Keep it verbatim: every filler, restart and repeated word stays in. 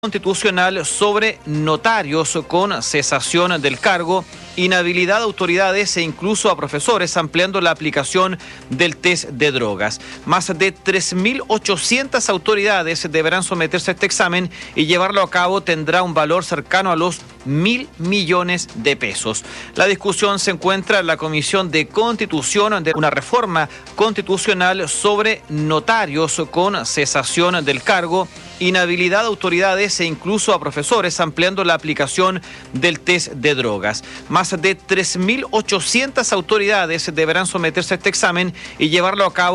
Constitucional sobre notarios con cesación del cargo, inhabilidad a autoridades e incluso a profesores, ampliando la aplicación del test de drogas. Más de tres mil ochocientas autoridades deberán someterse a este examen y llevarlo a cabo tendrá un valor cercano a los mil millones de pesos. La discusión se encuentra en la Comisión de Constitución de una reforma constitucional sobre notarios con cesación del cargo, inhabilidad a autoridades e incluso a profesores, ampliando la aplicación del test de drogas. Más de tres mil ochocientas autoridades deberán someterse a este examen y llevarlo a cabo